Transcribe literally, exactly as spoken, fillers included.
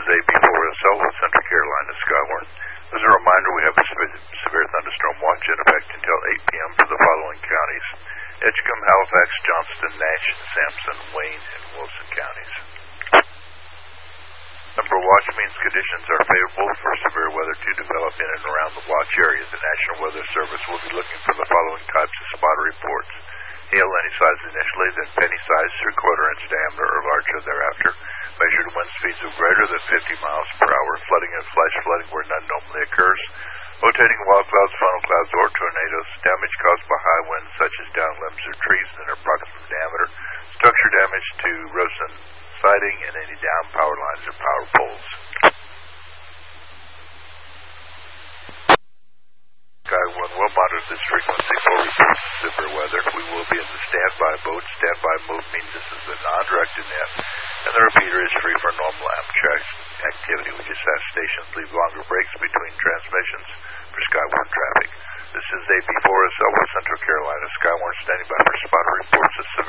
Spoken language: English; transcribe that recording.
A B four S L with Central Carolina Skywarn. As a reminder, we have a severe, severe thunderstorm watch in effect until eight p.m. for the following counties: Edgecombe, Halifax, Johnston, Nash, Sampson, Wayne, and Wilson counties. Number watch means conditions are favorable for severe weather to develop in and around the watch area. The National Weather Service will be looking for the following types of spotter reports: hail any size initially, then penny size, three-quarter inch diameter or larger thereafter. Measured wind speeds of greater than fifty miles per hour. Flooding and flash flooding where none normally occurs. Rotating wild clouds, funnel clouds, or tornadoes. Damage caused by high winds such as down limbs or trees in their approximate diameter. Structure damage to roofs and siding and any down power lines or power poles. Skywarn will monitor this frequency for reports of severe weather. We will be in the standby mode. Standby mode means this is a non-directed net, and the repeater is free for normal Amtrak activity. We just have stations leave longer breaks between transmissions for Skywarn traffic. This is A B four S L with Central Carolina Skywarn standing by for spotter reports of severe